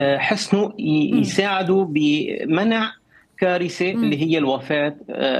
حسنوا مم. يساعدوا بمنع كارثة مم. اللي هي الوفاة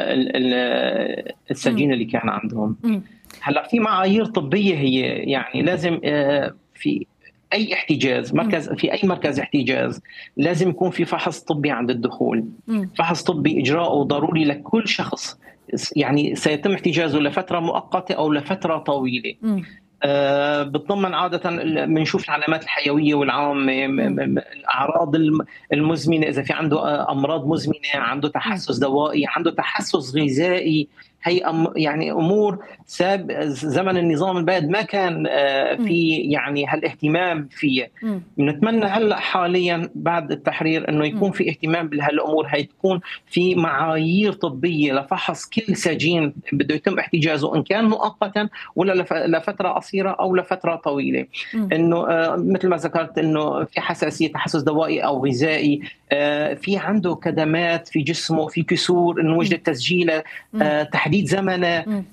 مم. السجين اللي كان عندهم. مم. هلا في معايير طبية هي يعني لازم في أي احتجاز مم. في أي مركز احتجاز لازم يكون في فحص طبي عند الدخول. مم. فحص طبي إجراؤه ضروري لكل شخص، يعني سيتم احتجازه لفترة مؤقتة أو لفترة طويلة. مم. بتضمن عادة بنشوف العلامات الحيوية والعامة، مم. الأعراض المزمنة، إذا في عنده أمراض مزمنة، عنده مم. تحسس دوائي، عنده تحسس غذائي. هي يعني أمور زمن النظام البائد ما كان مم. في يعني هالاهتمام فيها. مم. بنتمنى هلا حاليا بعد التحرير انه مم. يكون في اهتمام بهالامور هي، تكون في معايير طبيه لفحص كل سجين بده يتم احتجازه ان كان مؤقتا ولا لفتره قصيره او لفتره طويله. مم. انه مثل ما ذكرت انه في حساسيه، تحسس دوائي او غذائي، في عنده كدمات في جسمه، في كسور انه مم. وجدت تسجيله، مم. تحديد زمنه، مم.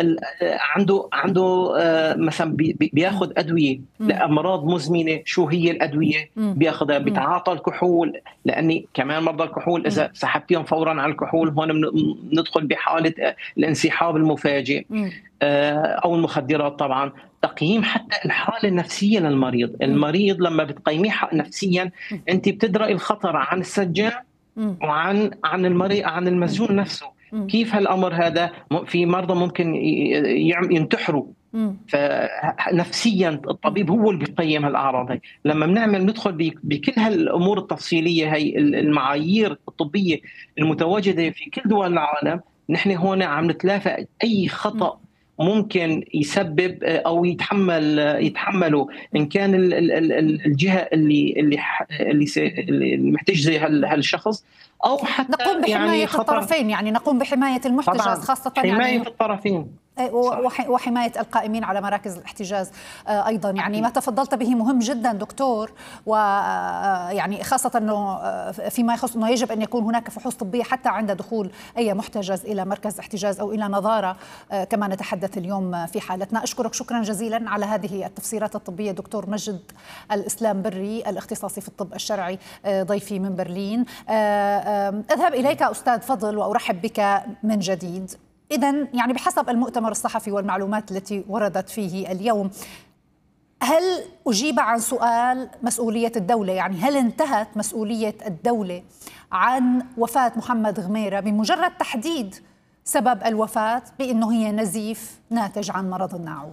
عنده مثلا مم. بياخذ ادويه مم. لامراض مزمنه. شو هي الادويه مم. بياخذها؟ مم. بتعاطى الكحول، لاني كمان مرضى الكحول مم. اذا سحبتيهم فورا على الكحول هون ندخل بحاله الانسحاب المفاجئ. مم. او المخدرات طبعا. تقييم حتى الحاله النفسيه للمريض، مم. المريض لما بتقيميه نفسيا مم. انت بتدرئي الخطر عن السجان مم. عن المريض، عن مم. المسجون نفسه. مم. كيف هالامر هذا؟ في مرضى ممكن ينتحروا. مم. فنفسيا مم. الطبيب هو اللي بيقيم هالاعراض هي. لما ندخل بكل هالامور التفصيليه هي، المعايير الطبيه المتواجده في كل دول العالم، نحن هون عم نتلافى اي مم. خطا ممكن يسبب او يتحمله مم. ان كان الجهه اللي محتجزه هالشخص، او حتى نقوم يعني بحماية خطر. الطرفين، يعني نقوم بحماية المحتجز طبعا خاصة حمايه يعني الطرفين. صح. وحماية القائمين على مراكز الاحتجاز أيضا. يعني ما تفضلت به مهم جدا دكتور، ويعني خاصة أنه فيما يخص أنه يجب أن يكون هناك فحوص طبية حتى عند دخول أي محتجز إلى مركز احتجاز أو إلى نظارة، كما نتحدث اليوم في حالتنا. أشكرك شكرا جزيلا على هذه التفسيرات الطبية دكتور مجد الإسلام بري، الاختصاصي في الطب الشرعي، ضيفي من برلين. أذهب إليك أستاذ فضل وأرحب بك من جديد. إذن يعني بحسب المؤتمر الصحفي والمعلومات التي وردت فيه اليوم، هل أجيب عن سؤال مسؤولية الدولة؟ يعني هل انتهت مسؤولية الدولة عن وفاة محمد غميرة بمجرد تحديد سبب الوفاة بأنه هي نزيف ناتج عن مرض الناعور؟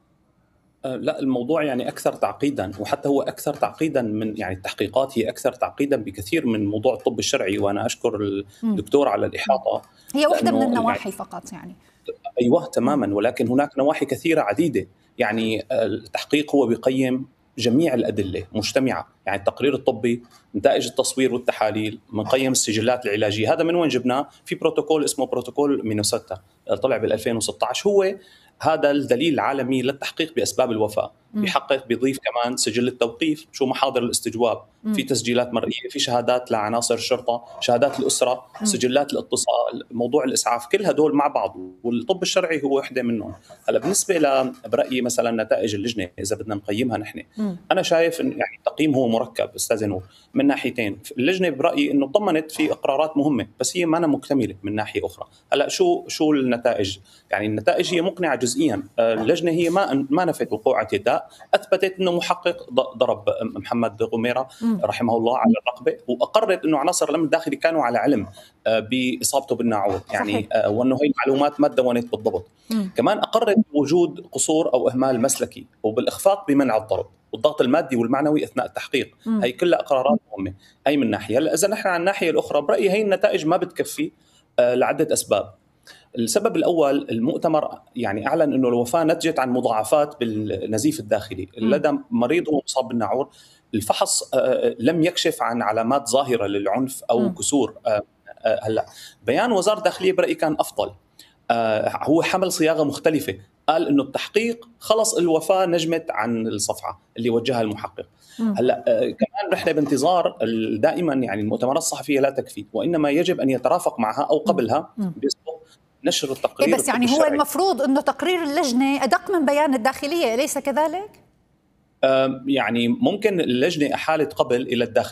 لا، الموضوع يعني أكثر تعقيدا، وحتى هو أكثر تعقيدا من يعني التحقيقات هي أكثر تعقيدا بكثير من موضوع الطب الشرعي. وأنا أشكر الدكتور على الإحاطة، هي واحدة من لأنه النواحي يعني فقط يعني. أيوه تماما، ولكن هناك نواحي كثيرة عديدة. يعني التحقيق هو بيقيم جميع الأدلة مجتمعة، يعني التقرير الطبي، نتائج التصوير والتحاليل، بنقيم السجلات العلاجية. هذا من وين جبناه؟ في بروتوكول اسمه بروتوكول مينوسوتا، طلع بال 2016. هو هذا الدليل العالمي للتحقيق بأسباب الوفاة. بيحقق، بيضيف كمان سجل التوقيف، شو محاضر الاستجواب، في تسجيلات مرئية، في شهادات لعناصر الشرطة، شهادات الأسرة، سجلات الاتصال، موضوع الإسعاف، كل هدول مع بعض، والطب الشرعي هو وحدة منهم. هلا بالنسبة برأيي مثلا نتائج اللجنة إذا بدنا نقيمها نحن، أنا شايف إن يعني التقييم هو مركب أستاذ نور من ناحيتين. اللجنة برأيي إنه ضمنت في إقرارات مهمة، بس هي ما أنا مكتملة من ناحية أخرى. هلا شو النتائج؟ يعني النتائج هي مقنعة جزئيا. اللجنة هي ما نفت وقوع اعتداء، أثبتت أنه محقق ضرب محمد غميرة رحمه الله على الرقبة، وأقرت أنه عناصر الأمن الداخلي كانوا على علم بإصابته بالناعور، يعني وأنه هي المعلومات ما تدونت بالضبط. كمان أقرت وجود قصور أو إهمال مسلكي، وبالإخفاق بمنع الضرب والضغط المادي والمعنوي أثناء التحقيق. هي كلها إقرارات مهمة. هي من ناحية. إذا نحن عن الناحية الأخرى برأيي هي النتائج ما بتكفي لعدة أسباب. السبب الأول، المؤتمر يعني أعلن أنه الوفاة نتجت عن مضاعفات بالنزيف الداخلي لدى مريض مصاب بالناعور. الفحص لم يكشف عن علامات ظاهرة للعنف أو كسور. هلا بيان وزارة الداخلية برأيي كان أفضل. هو حمل صياغة مختلفة، قال إنه التحقيق خلص الوفاة نجمت عن الصفعة اللي وجهها المحقق. هلا كمان نحن بانتظار دائما، يعني المؤتمرات الصحفية لا تكفي، وإنما يجب أن يترافق معها أو قبلها نشر التقرير. بس يعني هو المفروض أنه تقرير اللجنة أدق من بيان الداخلية، أليس كذلك؟ يعني ممكن اللجنة أحالت قبل إلى الداخلية